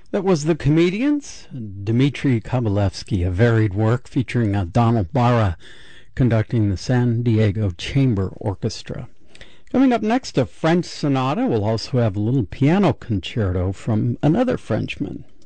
That was The Comedians, Dmitri Kabalevsky, a varied work featuring Donald Barra conducting the San Diego Chamber Orchestra. Coming up next, a French sonata. We'll also have a little piano concerto from another Frenchman.